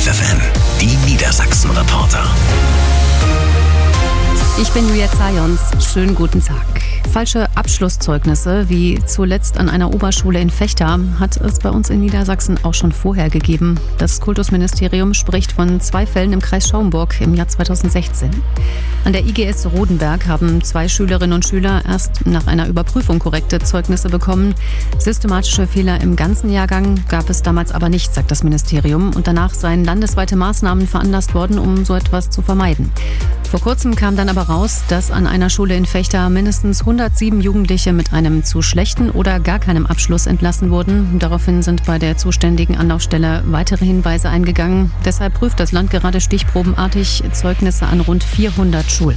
FFN, die Niedersachsen-Reporter. Ich bin Julia Zajons. Schönen guten Tag. Falsche Abschlusszeugnisse, wie zuletzt an einer Oberschule in Vechta, hat es bei uns in Niedersachsen auch schon vorher gegeben. Das Kultusministerium spricht von 2 Fällen im Kreis Schaumburg im Jahr 2016. An der IGS Rodenberg haben 2 Schülerinnen und Schüler erst nach einer Überprüfung korrekte Zeugnisse bekommen. Systematische Fehler im ganzen Jahrgang gab es damals aber nicht, sagt das Ministerium. Und danach seien landesweite Maßnahmen veranlasst worden, um so etwas zu vermeiden. Vor kurzem kam dann aber raus, dass an einer Schule in Vechta mindestens 107 Jugendliche mit einem zu schlechten oder gar keinem Abschluss entlassen wurden. Daraufhin sind bei der zuständigen Anlaufstelle weitere Hinweise eingegangen. Deshalb prüft das Land gerade stichprobenartig Zeugnisse an rund 400 Schulen.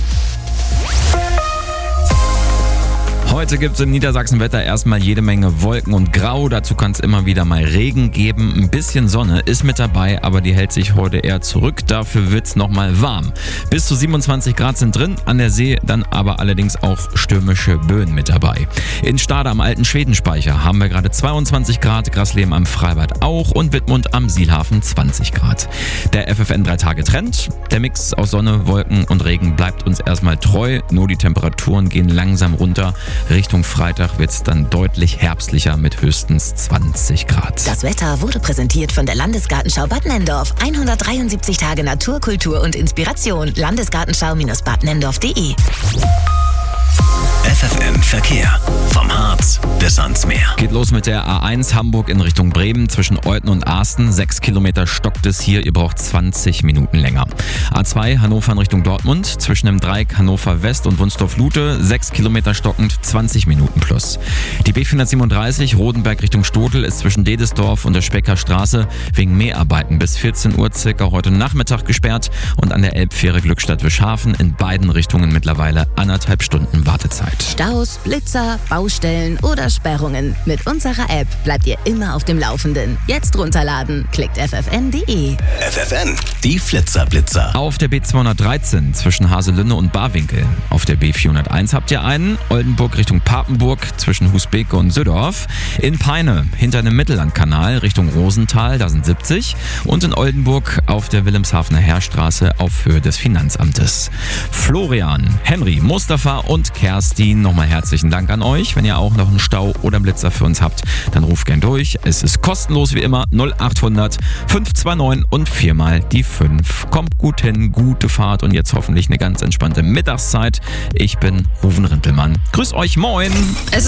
Heute gibt es im Niedersachsen-Wetter erstmal jede Menge Wolken und Grau. Dazu kann es immer wieder mal Regen geben. Ein bisschen Sonne ist mit dabei, aber die hält sich heute eher zurück. Dafür wird es nochmal warm. Bis zu 27 Grad sind drin, an der See dann aber allerdings auch stürmische Böen mit dabei. In Stade am alten Schwedenspeicher haben wir gerade 22 Grad, Grasleben am Freibad auch und Wittmund am Sielhafen 20 Grad. Der FFN 3-Tage-Trend, der Mix aus Sonne, Wolken und Regen bleibt uns erstmal treu. Nur die Temperaturen gehen langsam runter. Richtung Freitag wird es dann deutlich herbstlicher mit höchstens 20 Grad. Das Wetter wurde präsentiert von der Landesgartenschau Bad Nenndorf. 173 Tage Natur, Kultur und Inspiration. Landesgartenschau-badnenndorf.de. FFN Verkehr. Vom Harz bis ans Meer. Geht los mit der A1 Hamburg in Richtung Bremen zwischen Olten und Asten. 6 Kilometer stockt es hier, ihr braucht 20 Minuten länger. A2 Hannover in Richtung Dortmund zwischen dem Dreieck Hannover West und Wunstorf-Lute. 6 Kilometer stockend, 20 Minuten plus. Die B437 Rodenberg Richtung Stotel ist zwischen Dedesdorf und der Specker Straße wegen Mäharbeiten bis 14 Uhr circa heute Nachmittag gesperrt und an der Elbfähre Glückstadt-Wischhafen in beiden Richtungen mittlerweile 1,5 Stunden Wartezeit. Staus, Blitzer, Baustellen oder Sperrungen. Mit unserer App bleibt ihr immer auf dem Laufenden. Jetzt runterladen. Klickt ffn.de. FFN, die Flitzer-Blitzer. Auf der B213 zwischen Haselünne und Barwinkel. Auf der B401 habt ihr einen. Oldenburg Richtung Papenburg zwischen Husbeke und Süddorf. In Peine hinter dem Mittellandkanal Richtung Rosenthal, da sind 70. Und in Oldenburg auf der Wilhelmshavener Heerstraße auf Höhe des Finanzamtes. Florian, Henry, Mustafa und Kerstin, nochmal herzlichen Dank an euch. Wenn ihr auch noch einen Stau oder einen Blitzer für uns habt, dann ruft gern durch. Es ist kostenlos wie immer 0800 529 und 4 die 5. Kommt gut hin, gute Fahrt und jetzt hoffentlich eine ganz entspannte Mittagszeit. Ich bin Ruven Rintelmann. Grüß euch, moin!